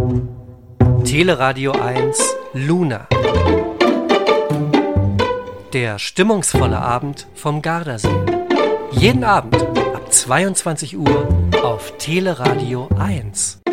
Teleradio 1 Luna. Der stimmungsvolle Abend vom Gardasee. Jeden Abend ab 22 Uhr auf Teleradio 1.